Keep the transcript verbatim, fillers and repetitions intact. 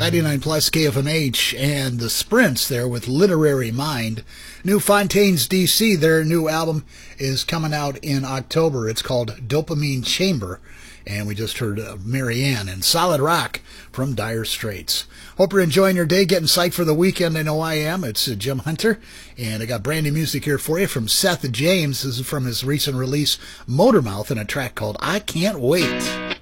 ninety-nine plus K F M H and the Sprints there with Literary Mind. New Fontaines D C, their new album is coming out in October. It's called Dopamine Chamber. And we just heard uh, Marianne and Solid Rock from Dire Straits. Hope you're enjoying your day, getting psyched for the weekend. I know I am. It's uh, Jim Hunter, and I got brand new music here for you from Seth James. This is from his recent release, Motormouth, and a track called I Can't Wait.